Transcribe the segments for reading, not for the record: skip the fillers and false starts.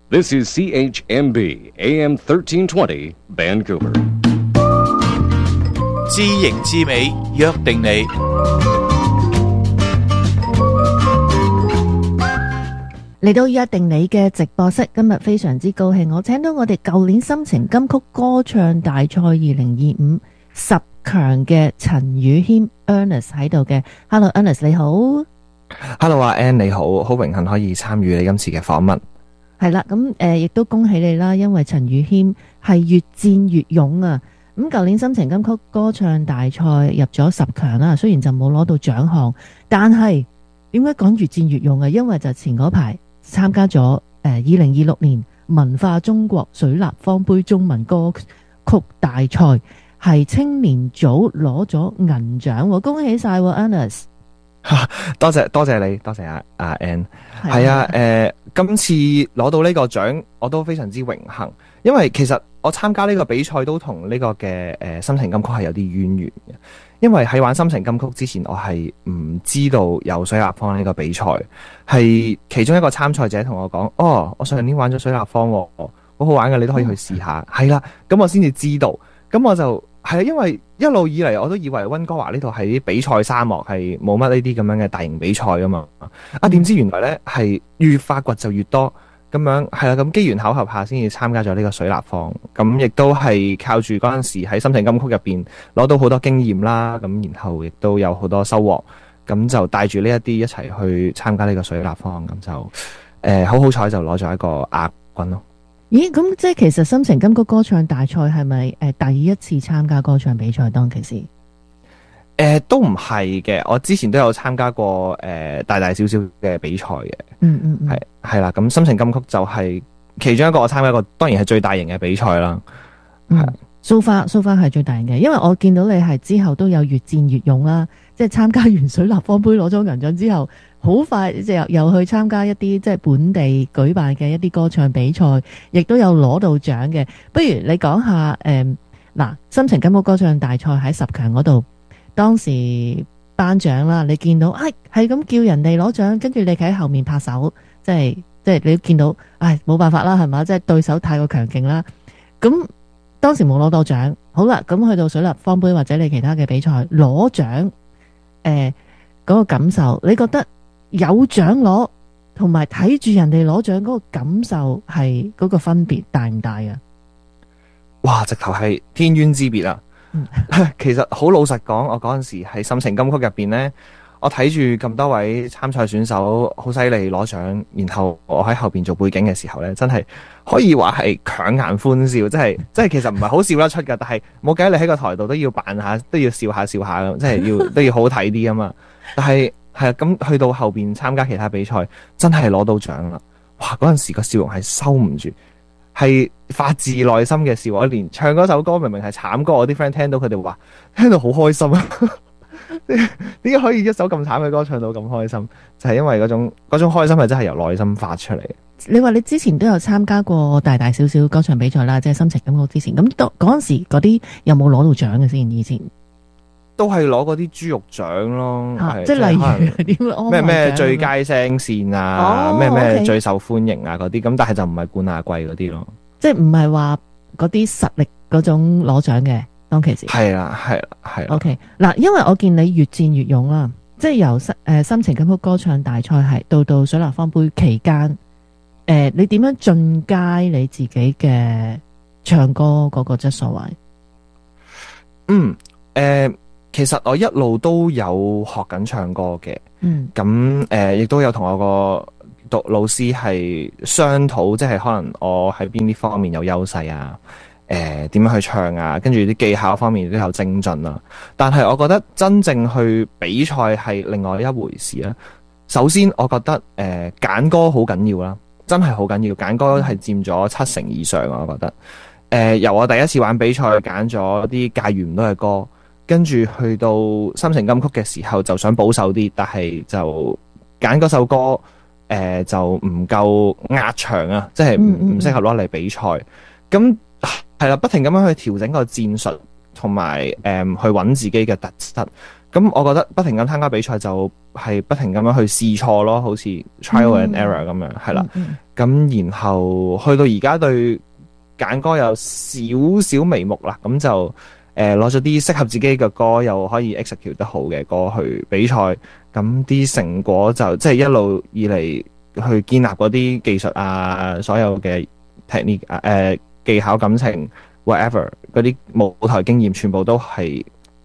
This is CHMB AM 1320 Vancouver。 知形知美，約定你。 嚟到約定你嘅直播室，今日非常之高興，我請到我哋舊年心情金曲歌唱大賽2025 10強嘅陳宇謙 Ernest 喺度嘅。Hello Ernest 你好。 Hello 阿 Ann 你好，好榮幸可以參與你今次嘅訪問。 係啦，咁亦都恭喜你啦，因為陳宇謙係越戰越勇啊！咁舊年心情金曲歌唱大賽入咗10強啦，雖然就冇攞到獎項，但係點解講越戰越勇啊？因為就前嗰排參加咗2026年文化中國水立方杯中文歌曲大賽，係青年組攞咗銀獎喎，恭喜晒Ernest！ 多謝你，多謝阿 Ann。係啊，今次攞到呢個獎，我都非常之榮幸，因為其實我參加呢個比賽都同呢個嘅心情金曲係有啲淵源嘅。因為喺玩心情金曲之前，我係唔知道有水立方呢個比賽，係其中一個參賽者同我講：哦，我上年玩咗水立方喎，好好玩嘅，你都可以去試下。係啦，咁我先至知道，咁我就係啊，因為一路以嚟我都以為溫哥華呢度係比賽沙漠，係冇乜呢啲咁樣嘅大型比賽噶嘛。點知原來呢係越發掘就越多。咁樣係啦，咁機緣巧合下先至參加咗呢個水立方，咁亦都係靠住嗰陣時喺心情金曲入邊攞到好多經驗啦，咁然後亦都有好多收穫，咁就帶住呢一啲一齊去參加呢個水立方，咁就好彩就攞咗一個亞軍咯。 咦，咁即係其實心情金曲歌唱大賽係咪第一次參加歌唱比賽當其時？ 都唔係嘅，我之前都有參加過大大小小嘅比賽嘅。係啦，咁心情金曲就係其中一個我參加過，當然係最大型嘅比賽啦。 So far 係最大型嘅，因為我見到你係之後都有越戰越勇啦，即係參加完水立方杯攞咗銀獎之後，好快就又去參加一啲即係本地舉辦嘅一啲歌唱比賽，亦都有攞到獎嘅。不如你講下心情金曲歌唱大賽喺10強嗰度。當時頒獎啦，你見到係咁叫人哋攞獎，跟住你企喺後面拍手，即係你都見到，冇辦法啦，係嘛？即係對手太過強勁啦。咁當時冇攞到獎，好啦，咁去到水立方杯或者你其他嘅比賽攞獎，嗰個感受，你覺得有獎攞同埋睇住人哋攞獎嗰個感受係嗰個分別大唔大啊？ 哇！直頭係天淵之別啊！其實好老實講，我嗰陣時喺心情金曲入邊呢，我睇住咁多位參賽選手好犀利攞獎，然後我喺後邊做背景嘅時候呢，真係可以話係強顏歡笑，即係其實唔係好笑得出噶，但係冇計，你喺個台度都要扮下，都要笑下咁，即係都要好睇啲啊嘛。但係咁去到後邊參加其他比賽，真係攞到獎啦！哇，嗰陣時個笑容係收唔住。係發自內心嘅笑，我連唱嗰首歌明明係慘歌，我啲 friend 聽到佢哋話聽到好開心啊！點解可以一首咁慘嘅歌唱到咁開心？就係因為嗰種開心係真係由內心發出嚟。 你話你之前都有參加過大大小小歌唱比賽啦，即係心情金曲之前，咁嗰陣時嗰啲有冇攞到獎嘅先？以前都係攞嗰啲豬肉獎咯， 即係例如咩最佳聲線啊，咩最受歡迎啊嗰啲，咁但係就唔係冠亞季嗰啲咯，即係唔係話嗰啲實力嗰種攞獎嘅當其時。 係啦。 OK 嗱，因為我見你越戰越勇啦，即係由心情金曲歌唱大賽係到水立方杯期間，你點樣進階你自己嘅唱歌嗰個質素位？ 其實我一路都有學緊唱歌嘅，咁亦都有同我個老師係商討，即係可能我喺邊啲方面有優勢啊，點樣去唱啊，跟住啲技巧方面都有精進啦。但係我覺得真正去比賽係另外一回事啦。首先，我覺得揀歌好緊要啦，真係好緊要，揀歌係佔咗70%以上，我覺得。由我第一次玩比賽揀咗啲駕馭唔到嘅歌。跟住去到心情金曲嘅時候，就想保守啲，但係就揀嗰首歌，就唔夠壓場啊，即係唔適合攞嚟比賽。咁係啦，不停咁樣去調整個戰術，同埋去揾自己嘅特質。 咁我覺得不停咁參加比賽就係不停咁樣去試錯咯，好似 trial and error 咁樣，係啦。咁然後去到而家對揀歌有少少眉目啦，咁就攞咗啲適合自己嘅歌，又可以 execute 得好嘅歌去比賽，咁啲成果就即係一路以嚟去建立嗰啲技術啊，所有嘅 technique 技巧、感情 whatever 嗰啲舞台經驗，全部都係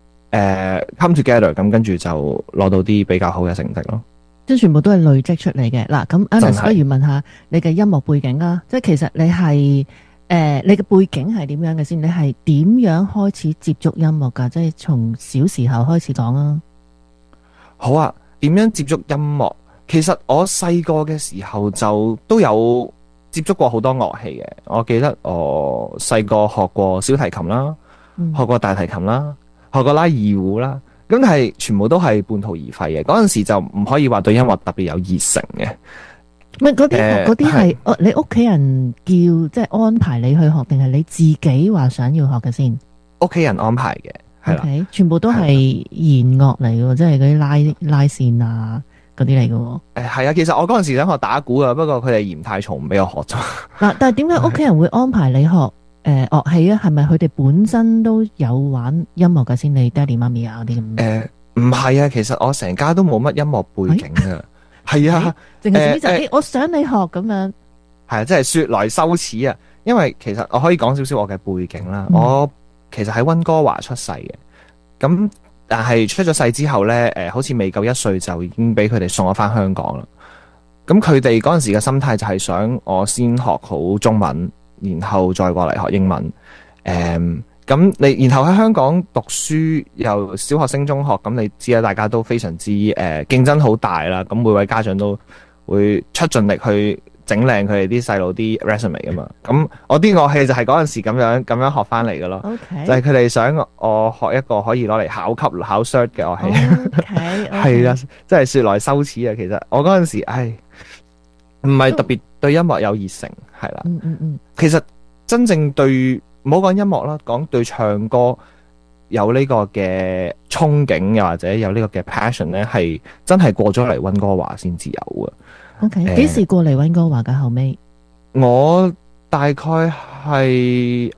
come together， 咁跟住就攞到啲比較好嘅成績咯。 即係全部都係累積出嚟嘅。嗱，咁 Ernest 不如問下你嘅音樂背景啊，即係其實你係你嘅背景係點樣嘅先？你係點樣開始接觸音樂㗎？即係從小時候開始講啊。 好啊，點樣接觸音樂？其實我細個嘅時候就都有接觸過好多樂器嘅。我記得我細個學過小提琴啦，學過大提琴啦，學過拉二胡啦。咁但係全部都係半途而廢嘅。嗰陣時就唔可以話對音樂特別有熱誠嘅。 咪嗰啲係你屋企人叫即係安排你去學，定係你自己話想要學嘅先？ 屋企人安排嘅，係啦。 Okay，全部都係弦樂嚟嘅，即係嗰啲拉線啊嗰啲嚟嘅。 係啊，其實我嗰陣時想學打鼓啊，不過佢哋嫌太重，唔俾我學咗。 嗱，但係點解屋企人會安排你學樂器啊？係咪佢哋本身都有玩音樂嘅先？你爹哋媽咪啊嗰啲咁？ 唔係啊，其實我成家都冇乜音樂背景嘅。係啊， 淨係就我想你學咁樣。 係啊，即係說來羞恥啊！因為其實我可以講少少我嘅背景啦。我其實喺溫哥華出世嘅，咁但係出咗世之後咧，好似未夠1歲就已經俾佢哋送我翻香港啦。咁佢哋嗰陣時嘅心態就係想我先學好中文，然後再過嚟學英文。咁你然後喺香港讀書，由小學升中學，咁你知啦，大家都非常之競爭好大啦。咁每位家長都會出盡力去整靚佢哋啲細路啲 resume 噶嘛。咁我啲樂器就係嗰陣時咁樣學翻嚟噶咯。 Okay。 就係佢哋想我學一個可以攞嚟考級考 cert 嘅樂器。 Okay。 係啦，真係說來羞恥啊！其實我嗰陣時，唔係特別對音樂有熱誠，係啦。其實真正對。唔好講音樂啦，講對唱歌有呢個嘅憧憬，又或者有呢個嘅 passion 咧，係真係過咗嚟溫哥華先至有嘅。 OK，幾時過嚟溫哥華噶？後尾我大概係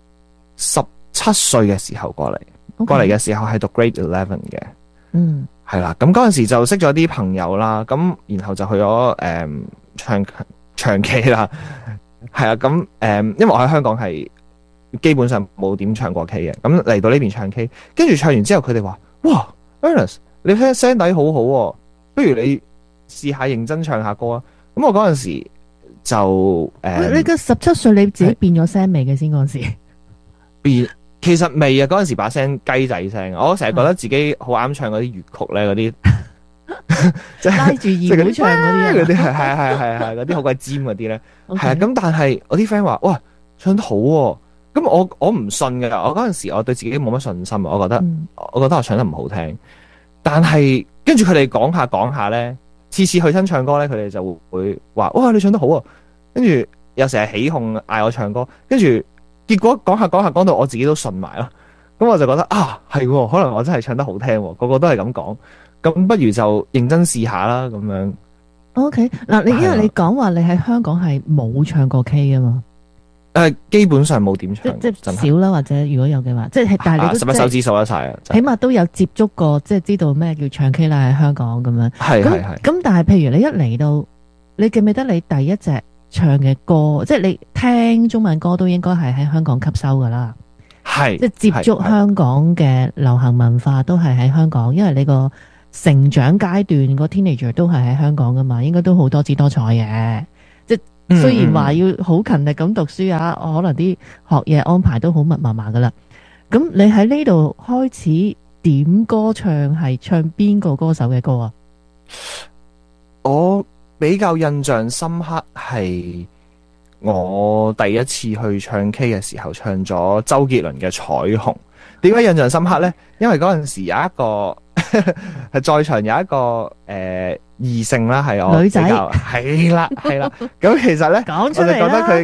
17歲嘅時候過嚟，過嚟嘅時候係讀 Grade 11嘅。係啦，咁嗰陣時就識咗啲朋友啦，咁然後就去咗唱 K 啦。係啊，咁因為我喺香港係。基本上冇點唱過 K 嘅，咁嚟到呢邊唱 K， 跟住唱完之後佢哋話：哇 Ernest 你聽聲底好好喎，不如你試下認真唱下歌啊！咁我嗰陣時就你嘅17歲你自己變咗聲未嘅先嗰陣時？ 變其實未啊，嗰陣時把聲雞仔聲，我成日覺得自己好啱唱嗰啲粵曲咧，嗰啲即係拉住二胡唱嗰啲係嗰啲好鬼尖嗰啲咧，係啊！咁但係我啲 friend 話：哇唱得好喎！咁我唔信㗎，我嗰陣時我對自己冇乜信心，我覺得我唱得唔好聽。但係跟住佢哋講下咧，次次去親唱歌咧，佢哋就會話：哇，你唱得好啊！跟住又成日起哄嗌我唱歌，跟住結果講下講到我自己都信埋咯。咁我就覺得係，可能我真係唱得好聽，個個都係咁講。咁不如就認真試下啦，咁樣。 OK，嗱，因為你講話你喺香港係冇唱過 K 啊嘛。 基本上冇點唱， 即係少啦，或者如果有嘅話，即係但係你都 11手指數得晒啊！ 起碼都有接觸過，即係知道咩叫唱 K 啦，喺香港咁樣。係。咁但係譬如你一嚟到，你記唔記得你第一隻唱嘅歌，即係你聽中文歌都應該係喺香港吸收噶啦。係。即係接觸香港嘅流行文化都係喺香港，因為你個成長階段個 teenager 都係喺香港噶嘛，應該都好多姿多彩嘅。雖然話要好勤力咁讀書啊，可能啲學嘢安排都好密麻麻噶啦。咁你喺呢度開始點歌唱，係唱邊個歌手嘅歌啊？ 我比較印象深刻係我第一次去唱 K 嘅時候，唱咗周杰倫嘅《彩虹》。點解印象深刻呢？因為嗰陣時有一個係在場有一個異性啦，係我女仔，係啦。咁其實咧，我就覺得佢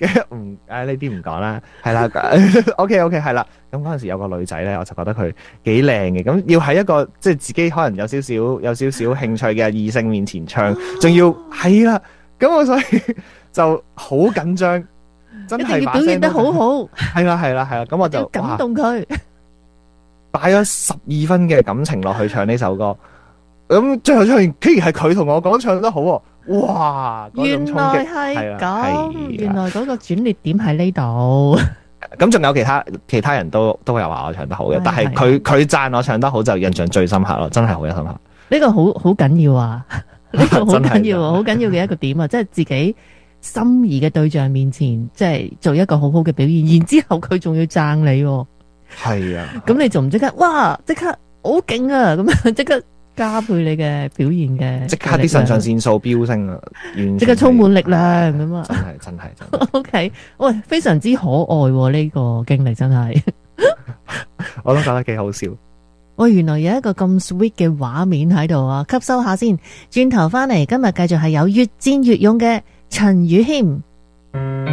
呢啲唔講啦，係啦，OK 係啦。咁嗰陣時有個女仔咧，我就覺得佢幾靚嘅。咁要喺一個即係自己可能有少少興趣嘅異性面前唱，仲要係啦。咁我所以就好緊張，真係一定要表現得好好。 係啦。咁我就要感動佢， 擺咗12分嘅感情落去唱呢首歌。咁最後唱完，竟然係佢同我講唱得好喎！哇， 原來係咁，原來嗰個轉捩點喺呢度。 咁仲有其他人都有話我唱得好嘅，但係佢讚我唱得好就印象最深刻咯，真係好深刻。 呢個好緊要啊！呢個好緊要啊，好緊要嘅一個點啊！即係自己心儀嘅對象面前，即係做一個好好嘅表現，然之後佢仲要讚你。 係啊， 咁你仲唔即刻？哇！即刻好勁啊！咁樣即刻加倍你嘅表現嘅， 即刻啲腎上腺素飆升啊！ 即刻充滿力量咁啊！ 真係。 OK， 喂，非常之可愛呢個經歷真係， 我都覺得幾好笑。 喂，原來有一個咁 sweet 嘅畫面喺度啊！吸收下先，轉頭翻嚟，今日繼續係有越戰越勇嘅陳宇謙。